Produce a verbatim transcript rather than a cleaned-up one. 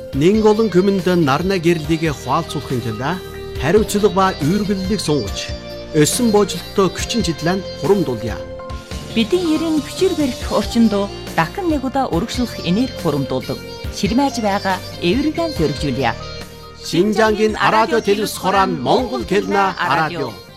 Нэн олон хүмүнд нарна гэрлийг хуалцуулахын тулд хариуцлага ба үүргэллийг сунгаж, өсөн боожлолттой хүчин чиглэн хурамдуулъя. Бидний ерэн хүчээр барих орчинд дахин нэг удаа өргөжлөх энерги хурамдуулдаг. Ширмэж байгаа эвэргэн дөрвжүүлье. Шинжангийн радио телевиз хорон Монгол хэлнэ радио.